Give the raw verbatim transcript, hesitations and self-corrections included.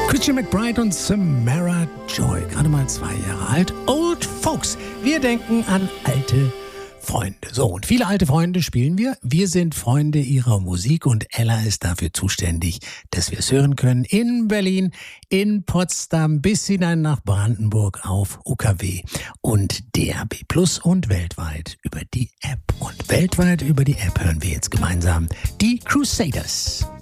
Christian McBride und Samara Joy, gerade mal zwei Jahre alt. Old Folks. Wir denken an alte Freunde. So, und viele alte Freunde spielen wir. Wir sind Freunde ihrer Musik und Ella ist dafür zuständig, dass wir es hören können in Berlin, in Potsdam, bis hinein nach Brandenburg auf U K W und D A B Plus und weltweit über die App. Und weltweit über die App hören wir jetzt gemeinsam die Crusaders.